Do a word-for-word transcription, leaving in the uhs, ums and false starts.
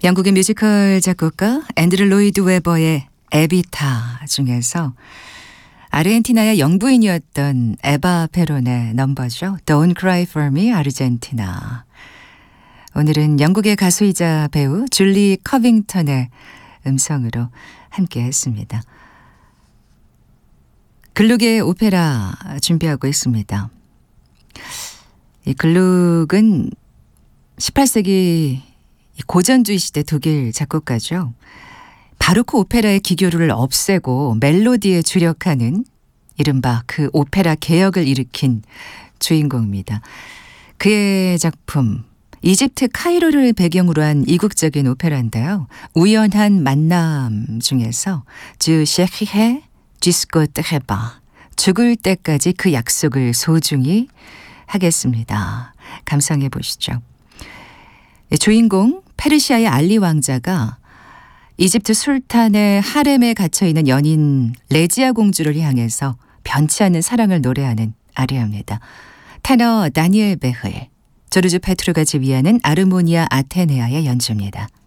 영국의 뮤지컬 작곡가 앤드류 로이드 웨버의 에비타 중에서 아르헨티나의 영부인이었던 에바 페론의 넘버죠. Don't Cry For Me, 아르헨티나. 오늘은 영국의 가수이자 배우 줄리 커빙턴의 음성으로 함께 했습니다. 글룩의 오페라 준비하고 있습니다. 이 글룩은 십팔 세기 고전주의 시대 독일 작곡가죠. 바로크 오페라의 기교를 없애고 멜로디에 주력하는 이른바 그 오페라 개혁을 일으킨 주인공입니다. 그의 작품 이집트 카이로를 배경으로 한 이국적인 오페라인데요. 우연한 만남 중에서 주 셰히헤 지스코 테헤바 죽을 때까지 그 약속을 소중히 하겠습니다. 감상해 보시죠. 주인공 페르시아의 알리 왕자가 이집트 술탄의 하렘에 갇혀있는 연인 레지아 공주를 향해서 변치 않는 사랑을 노래하는 아리아입니다. 테너 다니엘 베흐, 조르주 페트루가 지휘하는 아르모니아 아테네아의 연주입니다.